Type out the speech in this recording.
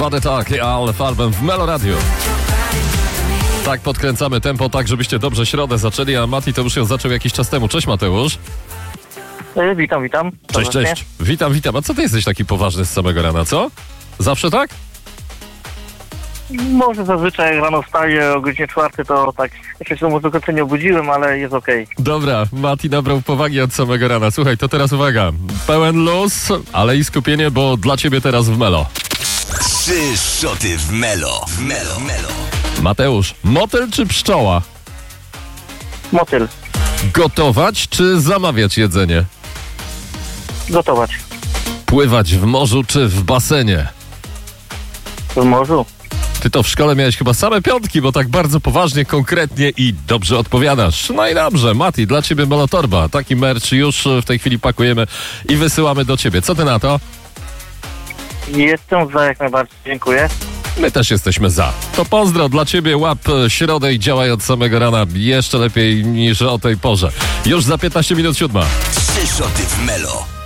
Body Talk, ale farbem w Melo Radio. Tak podkręcamy tempo, tak żebyście dobrze środę zaczęli, a Mati to już ją zaczął jakiś czas temu. Cześć Mateusz. Witam. Cześć. Witam. A co ty jesteś taki poważny z samego rana, co? Zawsze tak? Może zazwyczaj jak rano wstaję o godzinie 4, to tak jeszcze się może do końca nie obudziłem, ale jest okej. Dobra, Mati nabrał powagi od samego rana. Słuchaj, to teraz uwaga. Pełen luz, ale i skupienie, bo dla ciebie teraz w Melo. 3 szoty w Melo. Mateusz, motyl czy pszczoła? Motyl. Gotować czy zamawiać jedzenie? Gotować. Pływać w morzu czy w basenie? W morzu. Ty to w szkole miałeś chyba same piątki, bo tak bardzo poważnie, konkretnie i dobrze odpowiadasz. No i dobrze, Mati, dla ciebie Melotorba. Taki merch już w tej chwili pakujemy i wysyłamy do ciebie. Co ty na to? Jestem za, jak najbardziej. Dziękuję. My też jesteśmy za. To pozdro dla ciebie, łap środę i działaj od samego rana jeszcze lepiej niż o tej porze. Już za 15 minut 7. 3 szoty w Melo.